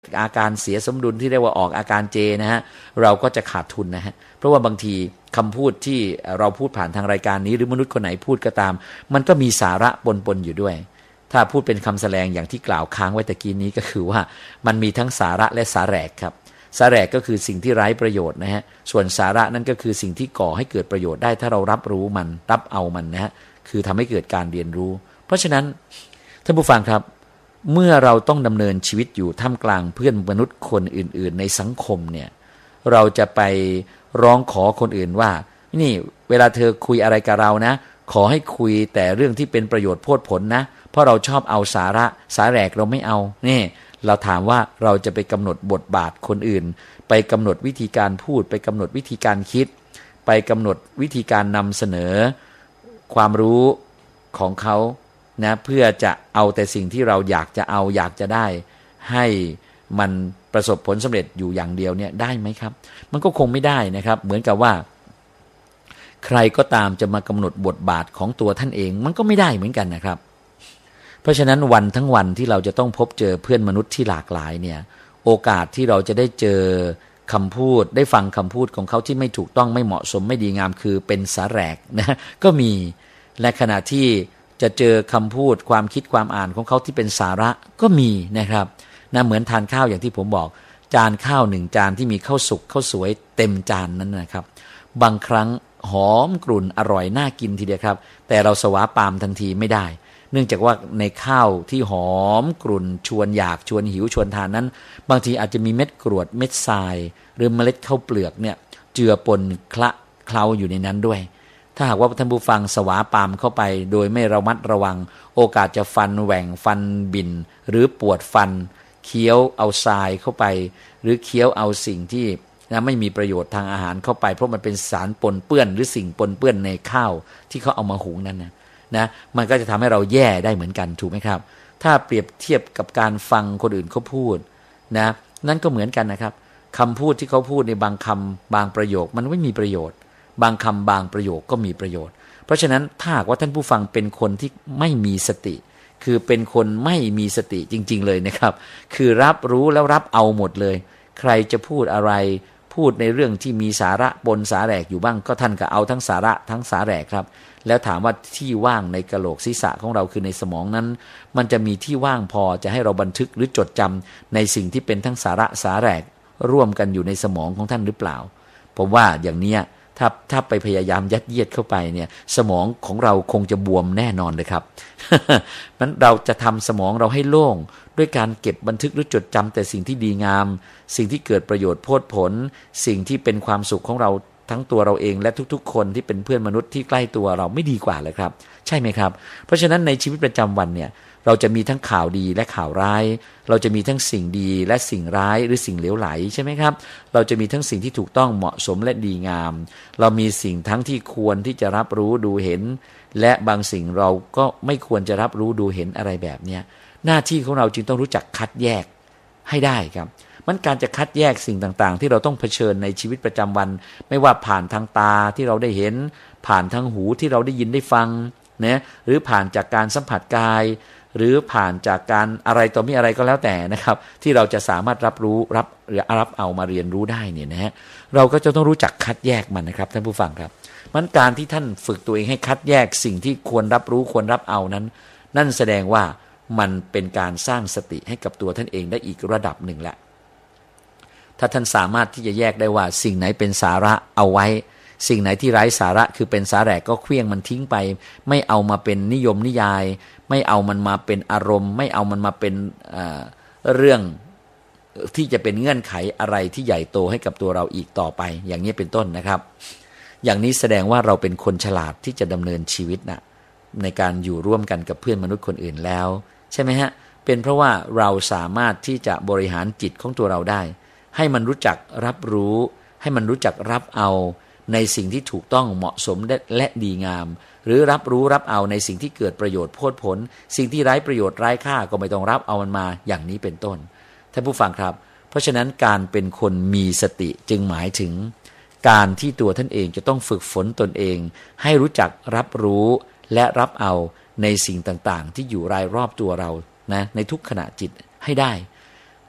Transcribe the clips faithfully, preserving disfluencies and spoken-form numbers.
อาการเสียสมดุลที่เรียกว่าออกอาการเจนะฮะเราก็จะขาดทุนนะฮะเพราะว่าบางทีคำพูดที่เราพูดผ่านทางรายการนี้หรือมนุษย์คนไหนพูดก็ตามมันก็มีสาระปนๆอยู่ด้วยถ้าพูดเป็นคำแสดงอย่างที่กล่าวค้างไว้ตะกี้นี้ก็คือว่ามันมีทั้งสาระและสาแหรกครับสาแหรกก็คือสิ่งที่ไร้ประโยชน์นะฮะส่วนสาระนั่นก็คือสิ่งที่ก่อให้เกิดประโยชน์ได้ถ้าเรารับรู้มันรับเอามันนะฮะคือทำให้เกิดการเรียนรู้เพราะฉะนั้นท่านผู้ฟังครับเมื่อเราต้องดำเนินชีวิตอยู่ท่ามกลางเพื่อนมนุษย์คนอื่นๆในสังคมเนี่ยเราจะไปร้องขอคนอื่นว่านี่เวลาเธอคุยอะไรกับเรานะขอให้คุยแต่เรื่องที่เป็นประโยชน์โพดผลนะเพราะเราชอบเอาสาระสาแหรกเราไม่เอานี่เราถามว่าเราจะไปกำหนดบทบาทคนอื่นไปกำหนดวิธีการพูดไปกำหนดวิธีการคิดไปกำหนดวิธีการนำเสนอความรู้ของเขานะเพื่อจะเอาแต่สิ่งที่เราอยากจะเอาอยากจะได้ให้มันประสบผลสำเร็จอยู่อย่างเดียวเนี่ยได้ไหมครับมันก็คงไม่ได้นะครับเหมือนกับว่าใครก็ตามจะมากำหนดบทบาทของตัวท่านเองมันก็ไม่ได้เหมือนกันนะครับเพราะฉะนั้นวันทั้งวันที่เราจะต้องพบเจอเพื่อนมนุษย์ที่หลากหลายเนี่ยโอกาสที่เราจะได้เจอคำพูดได้ฟังคำพูดของเขาที่ไม่ถูกต้องไม่เหมาะสมไม่ดีงามคือเป็นสาแหรกนะก็มีและขณะที่จะเจอคำพูดความคิดความอ่านของเขาที่เป็นสาระก็มีนะครับนะเหมือนทานข้าวอย่างที่ผมบอกจานข้าวหนึ่งจานที่มีข้าวสุกข้าวสวยเต็มจานนั้นนะครับบางครั้งหอมกลุ่นอร่อยน่ากินทีเดียวครับแต่เราสวาปามทันทีไม่ได้เนื่องจากว่าในข้าวที่หอมกลุ่นชวนอยากชวนหิวชวนทานนั้นบางทีอาจจะมีเม็ดกรวดเม็ดทรายหรือเมล็ดข้าวเปลือกเนี่ยเจือปนคละเคล้าอยู่ในนั้นด้วยถ้าหากว่าท่านผู้ฟังสวาปามเข้าไปโดยไม่ระมัดระวังโอกาสจะฟันแหว่งฟันบินหรือปวดฟันเคี้ยวเอาทรายเข้าไปหรือเคี้ยวเอาสิ่งที่นะไม่มีประโยชน์ทางอาหารเข้าไปเพราะมันเป็นสารปนเปื้อนหรือสิ่งปนเปื้อนในข้าวที่เขาเอามาหุงนั่นนะนะมันก็จะทำให้เราแย่ได้เหมือนกันถูกไหมครับถ้าเปรียบเทียบกับการฟังคนอื่นเขาพูดนะนั่นก็เหมือนกันนะครับคำพูดที่เขาพูดในบางคำบางประโยคมันไม่มีประโยชน์บางคำบางประโยคก็มีประโยชน์เพราะฉะนั้นถ้าหากว่าท่านผู้ฟังเป็นคนที่ไม่มีสติคือเป็นคนไม่มีสติจริงๆเลยนะครับคือรับรู้แล้วรับเอาหมดเลยใครจะพูดอะไรพูดในเรื่องที่มีสาระบนสาแหรกอยู่บ้างก็ท่านก็เอาทั้งสาระทั้งสาแหรกครับแล้วถามว่าที่ว่างในกะโหลกศีรษะของเราคือในสมองนั้นมันจะมีที่ว่างพอจะให้เราบันทึกหรือจดจำในสิ่งที่เป็นทั้งสาระสาแหรกร่วมกันอยู่ในสมองของท่านหรือเปล่าผมว่าอย่างนี้ถ้าถ้าไปพยายามยัดเยียดเข้าไปเนี่ยสมองของเราคงจะบวมแน่นอนเลยครับ นั้นเราจะทำสมองเราให้โล่งด้วยการเก็บบันทึกหรือจดจำแต่สิ่งที่ดีงามสิ่งที่เกิดประโยชน์โพดผลสิ่งที่เป็นความสุขของเราทั้งตัวเราเองและทุกๆคนที่เป็นเพื่อนมนุษย์ที่ใกล้ตัวเราไม่ดีกว่าเลยครับใช่ไหมครับเพราะฉะนั้นในชีวิตประจำวันเนี่ยเราจะมีทั้งข่าวดีและข่าวร้ายเราจะมีทั้งสิ่งดีและสิ่งร้ายหรือสิ่งเหลวไหลใช่ไหมครับเราจะมีทั้งสิ่งที่ถูกต้องเหมาะสมและดีงามเรามีสิ่งทั้งที่ควรที่จะรับรู้ดูเห็นและบางสิ่งเราก็ไม่ควรจะรับรู้ดูเห็นอะไรแบบเนี้ยหน้าที่ของเราจึงต้องรู้จักคัดแยกให้ได้ครับมันการจะคัดแยกสิ่งต่างๆที่เราต้องเผชิญในชีวิตประจำวันไม่ว่าผ่านทางตาที่เราได้เห็นผ่านทางหูที่เราได้ยินได้ฟังนะหรือผ่านจากการสัมผัสกายหรือผ่านจากการอะไรต่อมีอะไรก็แล้วแต่นะครับที่เราจะสามารถรับรู้รับหรือรับเอามาเรียนรู้ได้เนี่ยนะฮะเราก็จะต้องรู้จักคัดแยกมันนะครับท่านผู้ฟังครับมันการที่ท่านฝึกตัวเองให้คัดแยกสิ่งที่ควรรับรู้ควรรับเอานั้นนั่นแสดงว่ามันเป็นการสร้างสติให้กับตัวท่านเองได้อีกระดับหนึ่งแหละถ้าท่านสามารถที่จะแยกได้ว่าสิ่งไหนเป็นสาระเอาไว้สิ่งไหนที่ไร้สาระคือเป็นสาแหรกก็เคลี้ยงมันทิ้งไปไม่เอามาเป็นนิยมนิยายไม่เอามันมาเป็นอารมณ์ไม่เอามันมาเป็นเอ่อเรื่องที่จะเป็นเงื่อนไขอะไรที่ใหญ่โตให้กับตัวเราอีกต่อไปอย่างนี้เป็นต้นนะครับอย่างนี้แสดงว่าเราเป็นคนฉลาดที่จะดำเนินชีวิตนะในการอยู่ร่วมกันกับเพื่อนมนุษย์คนอื่นแล้วใช่ไหมฮะเป็นเพราะว่าเราสามารถที่จะบริหารจิตของตัวเราได้ให้มันรู้จักรับรู้ให้มันรู้จักรับเอาในสิ่งที่ถูกต้องเหมาะสมและดีงามหรือรับรู้รับเอาในสิ่งที่เกิดประโยชน์โพดผลสิ่งที่ไร้ประโยชน์ไร้ค่าก็ไม่ต้องรับเอามันมาอย่างนี้เป็นต้นท่านผู้ฟังครับเพราะฉะนั้นการเป็นคนมีสติจึงหมายถึงการที่ตัวท่านเองจะต้องฝึกฝนตนเองให้รู้จักรับรู้และรับเอาในสิ่งต่างๆที่อยู่รายรอบตัวเรานะในทุกขณะจิตให้ได้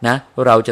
นะเราจะ